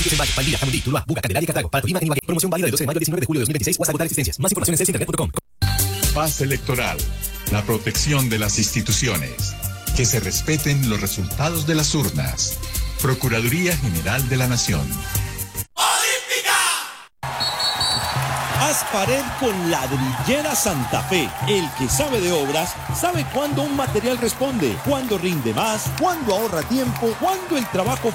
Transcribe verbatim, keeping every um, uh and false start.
Productos en Valle, Valdivia, Jamundí, Tuluá, Buga, Candelaria y Cartago. Para Tolima, en Ibagué. Promoción válida del doce de mayo al diecinueve de julio de dos mil veintiséis o hasta agotar existencias. Más información en celse internet punto com. Paz electoral. La protección de las instituciones. Que se respeten los resultados de las urnas. Procuraduría General de la Nación. Haz pared con Ladrillera Santa Fe. El que sabe de obras sabe cuándo un material responde, cuándo rinde más, cuándo ahorra tiempo, cuándo el trabajo